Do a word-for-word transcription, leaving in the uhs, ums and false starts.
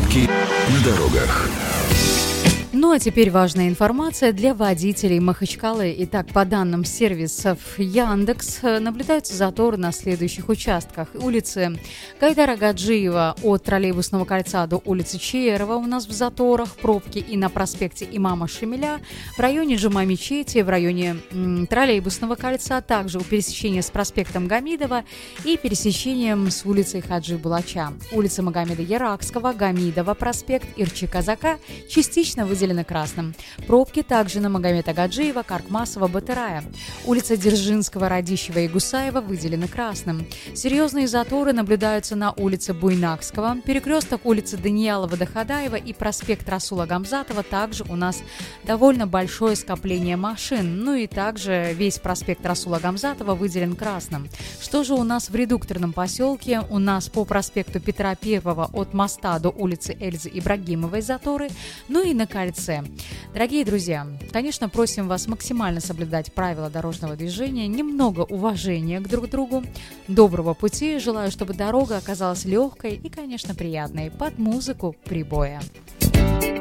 Пробки на дорогах. Ну а теперь важная информация для водителей Махачкалы. Итак, по данным сервисов Яндекс, наблюдаются заторы на следующих участках. Улицы Гайдара Гаджиева от Троллейбусного кольца до улицы Чиерова у нас в заторах, пробки и на проспекте Имама Шамиля, в районе Джума-Мечети, в районе м, Троллейбусного кольца, также у пересечения с проспектом Гамидова и пересечением с улицей Хаджи Булача. Улица Магомеда Яракского, Гамидова, проспект Ирчи Казака частично выделены красным. Пробки также на Магомеда Гаджиева, Каркмасова, Батырая. Улица Дзержинского, Радищева и Гусаева выделены красным. Серьезные заторы наблюдаются на улице Буйнакского, перекресток улицы Даниялова-Доходаева и проспект Расула Гамзатова. Также у нас довольно большое скопление машин. Ну и также весь проспект Расула Гамзатова выделен красным. Что же у нас в редукторном поселке? У нас по проспекту Петра Первого от моста до улицы Эльзы Ибрагимовой заторы. Ну и на кольце. Дорогие друзья, конечно, просим вас максимально соблюдать правила дорожного движения, немного уважения к друг другу, доброго пути. Желаю, чтобы дорога оказалась легкой и, конечно, приятной под музыку прибоя.